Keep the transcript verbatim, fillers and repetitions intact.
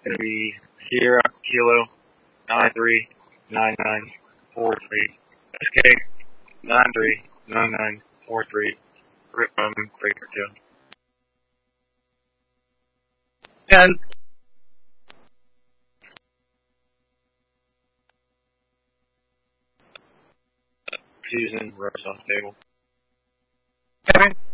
going to be Sierra Kilo nine three nine nine four three. S K nine three nine nine four three. Rip from Breaker two. And Fusion, Rose on the table. Okay.